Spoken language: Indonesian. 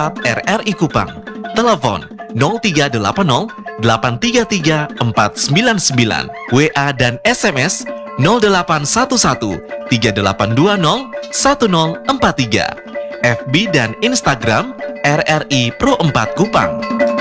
4 RRI Kupang. Telepon 0380 833 499, WA dan SMS 0811 3820 1043, FB dan Instagram RRI Pro 4 Kupang.